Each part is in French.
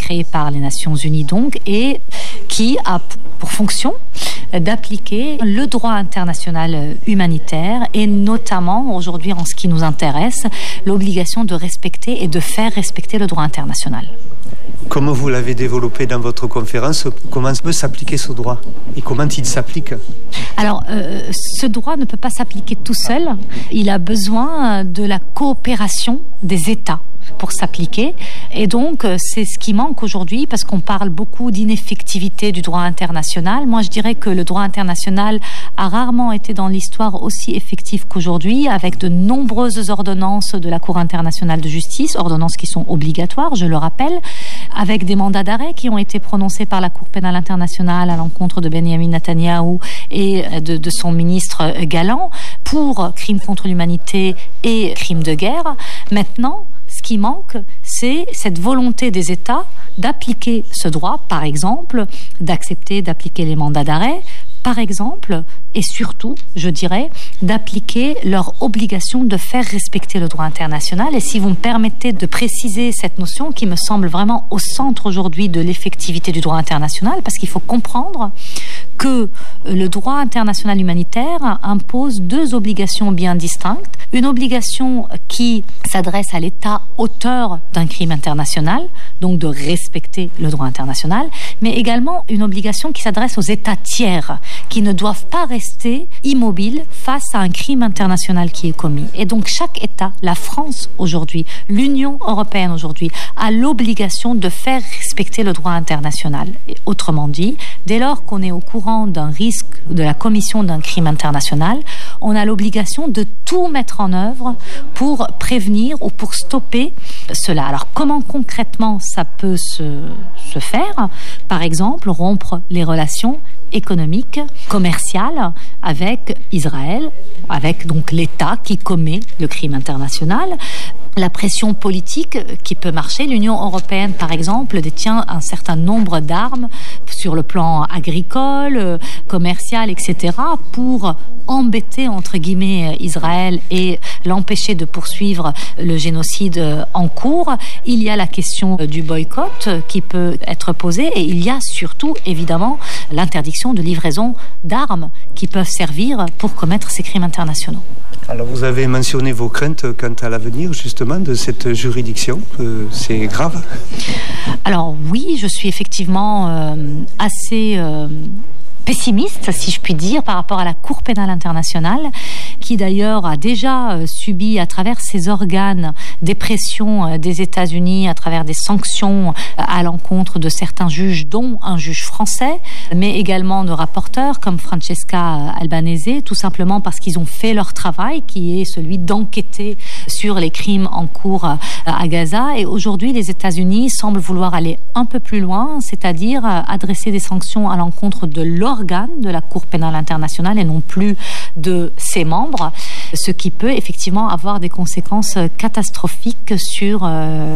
créé par les Nations Unies donc, et qui a pour fonction d'appliquer le droit international humanitaire et notamment aujourd'hui en ce qui nous intéresse, l'obligation de respecter et de faire respecter le droit international. Comme vous l'avez développé dans votre conférence, comment peut s'appliquer ce droit et comment il s'applique ? Alors, ce droit ne peut pas s'appliquer tout seul. Il a besoin de la coopération des États pour s'appliquer. Et donc, c'est ce qui manque aujourd'hui parce qu'on parle beaucoup d'ineffectivité du droit international. Moi, je dirais que le droit international a rarement été dans l'histoire aussi effectif qu'aujourd'hui, avec de nombreuses ordonnances de la Cour internationale de justice, ordonnances qui sont obligatoires, je le rappelle, avec des mandats d'arrêt qui ont été prononcés par la Cour pénale internationale à l'encontre de Benjamin Netanyahou et de son ministre Galland pour crimes contre l'humanité et crimes de guerre. Maintenant, ce qui manque, c'est cette volonté des États d'appliquer ce droit, par exemple, d'accepter d'appliquer les mandats d'arrêt, par exemple, et surtout, je dirais, d'appliquer leur obligation de faire respecter le droit international. Et si vous me permettez de préciser cette notion qui me semble vraiment au centre aujourd'hui de l'effectivité du droit international, parce qu'il faut comprendre que le droit international humanitaire impose deux obligations bien distinctes. Une obligation qui s'adresse à l'État auteur d'un crime international, donc de respecter le droit international, mais également une obligation qui s'adresse aux États tiers, qui ne doivent pas rester immobiles face à un crime international qui est commis. Et donc chaque État, la France aujourd'hui, l'Union européenne aujourd'hui, a l'obligation de faire respecter le droit international. Et autrement dit, dès lors qu'on est au courant d'un risque de la commission d'un crime international, on a l'obligation de tout mettre en œuvre pour prévenir ou pour stopper cela. Alors comment concrètement ça peut se faire ? Par exemple, rompre les relations économiques, commerciales avec Israël, avec donc l'État qui commet le crime international. La pression politique qui peut marcher. L'Union européenne, par exemple, détient un certain nombre d'armes sur le plan agricole, commercial, etc., pour embêter, entre guillemets, Israël et l'empêcher de poursuivre le génocide en cours. Il y a la question du boycott qui peut être posée et il y a surtout, évidemment, l'interdiction de livraison d'armes qui peuvent servir pour commettre ces crimes internationaux. Alors vous avez mentionné vos craintes quant à l'avenir justement de cette juridiction, c'est grave ? Alors oui, je suis effectivement assez pessimiste, si je puis dire, par rapport à la Cour pénale internationale, qui d'ailleurs a déjà subi à travers ses organes des pressions des États-Unis, à travers des sanctions à l'encontre de certains juges, dont un juge français, mais également de rapporteurs comme Francesca Albanese, tout simplement parce qu'ils ont fait leur travail, qui est celui d'enquêter sur les crimes en cours à Gaza. Et aujourd'hui, les États-Unis semblent vouloir aller un peu plus loin, c'est-à-dire adresser des sanctions à l'encontre de l'organe de la Cour pénale internationale et non plus de ses membres, ce qui peut effectivement avoir des conséquences catastrophiques sur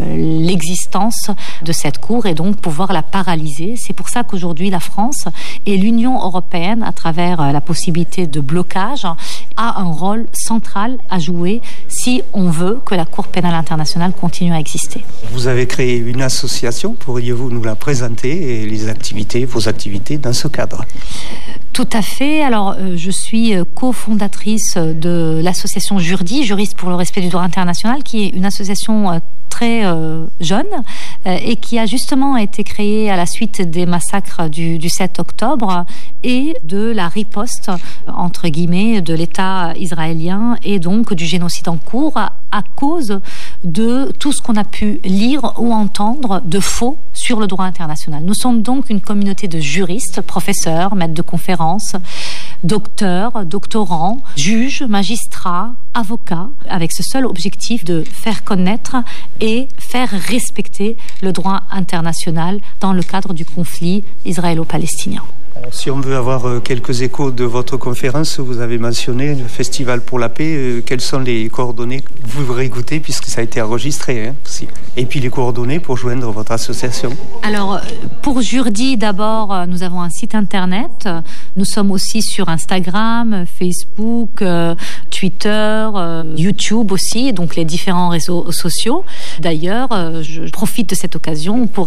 l'existence de cette Cour et donc pouvoir la paralyser. C'est pour ça qu'aujourd'hui la France et l'Union européenne, à travers la possibilité de blocage, a un rôle central à jouer si on veut que la Cour pénale internationale continue à exister. Vous avez créé une association, pourriez-vous nous la présenter et vos activités dans ce cadre ? Tout à fait. Alors, je suis cofondatrice de l'association Jurdi, Juristes pour le respect du droit international, qui est une association très jeune et qui a justement été créée à la suite des massacres du 7 octobre et de la riposte, entre guillemets, de l'État israélien et donc du génocide en cours à cause de tout ce qu'on a pu lire ou entendre de faux sur le droit international. Nous sommes donc une communauté de juristes, professeurs, maîtres de conférences, docteurs, doctorants, juges, magistrats, avocats, avec ce seul objectif de faire connaître et faire respecter le droit international dans le cadre du conflit israélo-palestinien. Alors, si on veut avoir quelques échos de votre conférence, vous avez mentionné le Festival pour la paix. Quelles sont les coordonnées que vous réécoutez puisque ça a été enregistré aussi. Et puis les coordonnées pour joindre votre association. Alors, pour Jurdi, d'abord, nous avons un site internet. Nous sommes aussi sur Instagram, Facebook, Twitter, YouTube aussi, donc les différents réseaux sociaux. D'ailleurs, je profite de cette occasion pour